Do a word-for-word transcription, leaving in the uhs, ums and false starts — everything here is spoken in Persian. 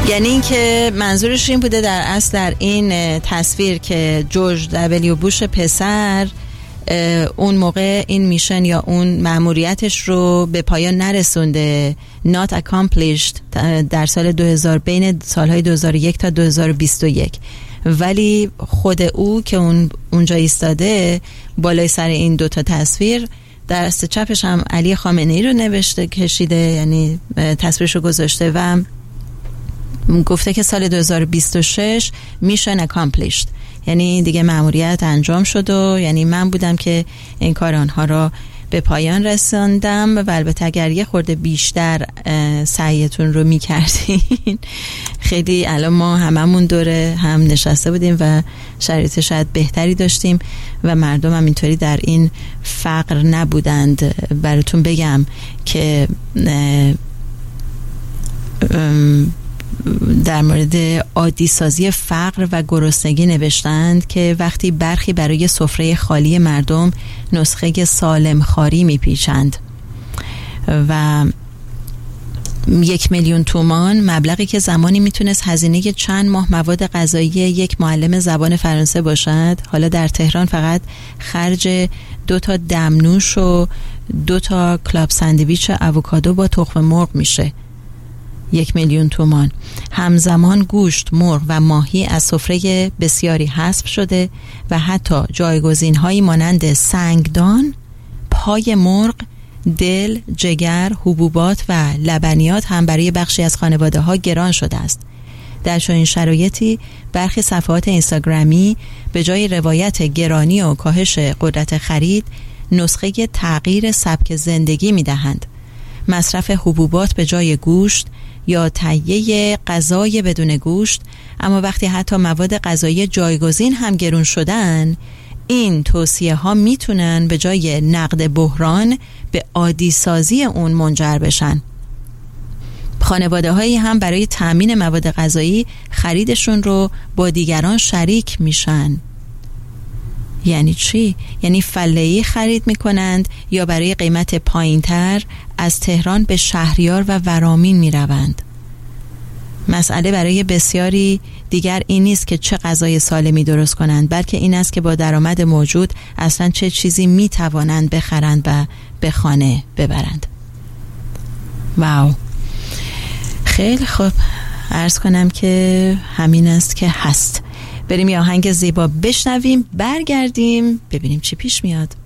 یعنی این که منظورش این بوده در اصل در این تصویر که جورج دبلیو بوش پسر اون موقع این میشن یا اون مأموریتش رو به پایان نرسونده، not accomplished، در سال دو هزار، بین سالهای دو هزار و یک تا دو هزار و بیست و یک، ولی خود او که اون اونجا ایستاده بالای سر این دوتا تصویر، در دست چپش هم علی خامنه‌ای رو نوشته کشیده، یعنی تصویرشو گذاشته و گفته که سال دو هزار و بیست و شش میشن accomplished، یعنی دیگه مأموریت انجام شد و یعنی من بودم که این کار آنها را به پایان رساندم. و البته اگر یه خورده بیشتر سعیتون رو میکردین خیلی الان ما هممون دوره هم نشسته بودیم و شرایط شاید بهتری داشتیم و مردم هم اینطوری در این فقر نبودند. براتون بگم که در مورد عادی سازی فقر و گرسنگی نوشتند که وقتی برخی برای سفره خالی مردم نسخه سالم خواری میپیچند و یک میلیون تومان، مبلغی که زمانی میتونست هزینه چند ماه مواد غذایی یک معلم زبان فرانسه باشد، حالا در تهران فقط خرج دو تا دمنوش و دو تا کلاب ساندویچ آووکادو با تخم مرغ میشه. یک میلیون تومان. همزمان گوشت، مرغ و ماهی از سفره بسیاری حذف شده و حتی جایگزین‌هایی مانند سنگدان، پای مرغ، دل، جگر، حبوبات و لبنیات هم برای بخشی از خانواده‌ها گران شده است. در چنین شرایطی برخی صفحات اینستاگرامی به جای روایت گرانی و کاهش قدرت خرید، نسخه تغییر سبک زندگی می‌دهند. مصرف حبوبات به جای گوشت یا تهیه غذای بدون گوشت، اما وقتی حتی مواد غذایی جایگزین هم گرون شدن، این توصیه ها میتونن به جای نقد بحران به عادی سازی اون منجر بشن. خانواده هایی هم برای تامین مواد غذایی خریدشون رو با دیگران شریک میشن. یعنی چی؟ یعنی فله‌ای خرید میکنند یا برای قیمت پایینتر از تهران به شهریار و ورامین میروند. مسئله برای بسیاری دیگر این نیست که چه غذای سالمی درست کنند، بلکه این است که با درآمد موجود اصلا چه چیزی میتوانند بخرند و به خانه ببرند. واو، خیلی خوب، عرض کنم که همین است که هست. بریم یه آهنگ زیبا بشنویم، برگردیم ببینیم چی پیش میاد.